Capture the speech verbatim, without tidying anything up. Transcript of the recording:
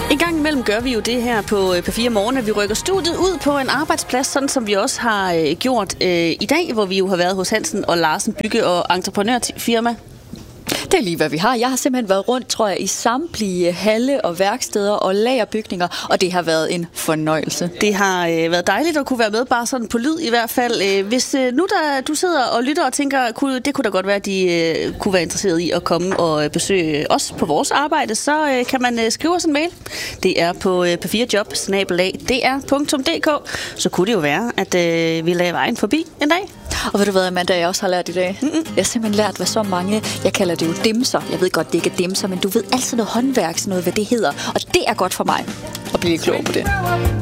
En gang imellem gør vi jo det her på P fire Morgen, at vi rykker studiet ud på en arbejdsplads, sådan som vi også har øh, gjort øh, i dag, hvor vi jo har været hos Hansen og Larsen Bygge- og Entreprenørfirma. Det er lige, hvad vi har. Jeg har simpelthen været rundt, tror jeg, i samtlige halle og værksteder og lagerbygninger, og det har været en fornøjelse. Det har øh, været dejligt at kunne være med, bare sådan på lyd i hvert fald. Øh, hvis øh, nu der, du sidder og lytter og tænker, kunne, det kunne da godt være, at de øh, kunne være interesseret i at komme og besøge os på vores arbejde, så øh, kan man øh, skrive os en mail. Det er på øh, p fire job snabel-a d r punktum d k. Så kunne det jo være, at øh, vi lagde vejen forbi en dag. Og ved du hvad, Amanda, jeg også har lært i dag? Mm-mm. Jeg har simpelthen lært, hvad så mange, jeg kalder det jo dimser. Jeg ved godt, det ikke er dimser, men du ved altid noget håndværk, sådan noget, hvad det hedder. Og det er godt for mig at blive klog på det.